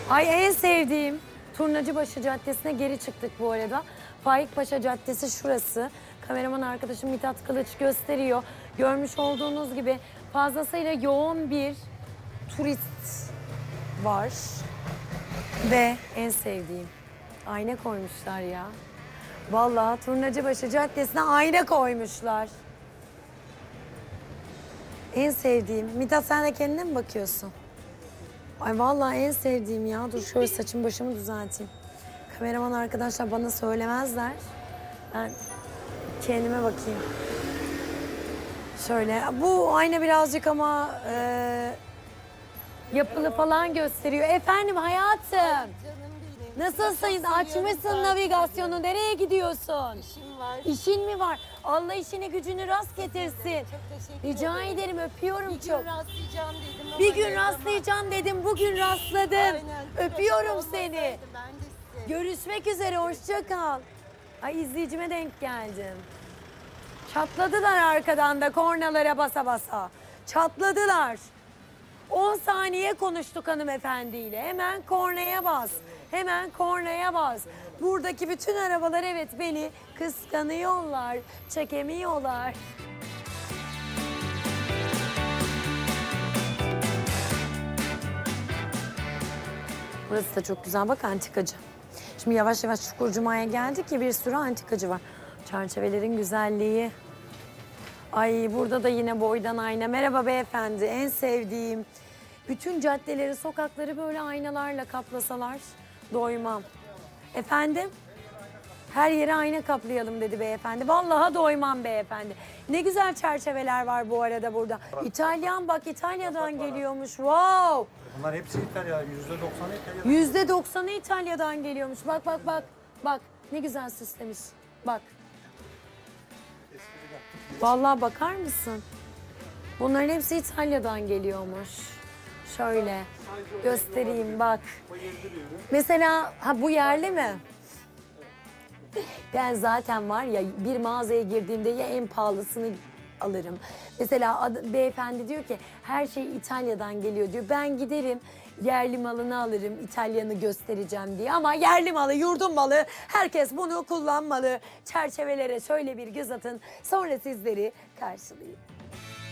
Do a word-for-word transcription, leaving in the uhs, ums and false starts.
Ay en sevdiğim Turnacıbaşı Caddesi'ne geri çıktık bu arada. Faikpaşa Caddesi şurası. Kameraman arkadaşım Mithat Kılıç gösteriyor. Görmüş olduğunuz gibi fazlasıyla yoğun bir turist var. Ve en sevdiğim ayna koymuşlar ya. Vallahi Turnacıbaşı Caddesi'ne ayna koymuşlar. En sevdiğim. Mithat sen de kendine mi bakıyorsun? Ay vallahi en sevdiğim ya. Dur şöyle saçımı başımı düzelteyim. Kameraman arkadaşlar bana söylemezler. Ben kendime bakayım. Şöyle. Bu ayna birazcık ama e, yapılı falan gösteriyor. Efendim hayatım. Nasılsın? Açmışsın navigasyonu. Nereye gidiyorsun? İşim var. İşin mi var? Allah işini gücünü rast getirsin. Çok teşekkür Rica ederim. ederim öpüyorum Bir çok. gün rastlayacağım dedim ama Bir gün ne zaman? rastlayacağım dedim. Bugün rastladım. Aynen. Öpüyorum Olmasaydı seni. Ben de size. Görüşmek üzere. Hoşça kal. Ay izleyicime denk geldim. Çatladılar arkadan da kornalara basa basa. Çatladılar. on saniye konuştuk hanımefendiyle. Hemen kornaya bas. Hemen kornaya bas. Buradaki bütün arabalar evet beni kıskanıyorlar. Çekemiyorlar. Burası da çok güzel. Bak antikacı. Şimdi yavaş yavaş Çukurcuma'ya geldik ki bir sürü antikacı var. Çerçevelerin güzelliği. Ay burada da yine boydan ayna. Merhaba beyefendi. En sevdiğim. Bütün caddeleri, sokakları böyle aynalarla kaplasalar doymam. Efendim? Her yere ayna kaplayalım dedi beyefendi. Vallahi doymam beyefendi. Ne güzel çerçeveler var bu arada burada. İtalyan bak İtalya'dan geliyormuş. Wow! Bunlar hepsi İtalya, yüzde doksanı İtalya. Yüzde doksanı İtalya'dan geliyormuş. Bak bak bak. Bak ne güzel süslemiş. Bak. Vallahi bakar mısın? Bunların hepsi İtalya'dan geliyormuş. Şöyle göstereyim bak. Mesela ha bu yerli mi? Ben zaten var ya bir mağazaya girdiğimde ya en pahalısını alırım. Mesela ad- beyefendi diyor ki her şey İtalya'dan geliyor diyor. Ben giderim yerli malını alırım İtalyanı göstereceğim diye. Ama yerli malı yurdun malı herkes bunu kullanmalı. Çerçevelere şöyle bir göz atın sonra sizleri karşılayayım.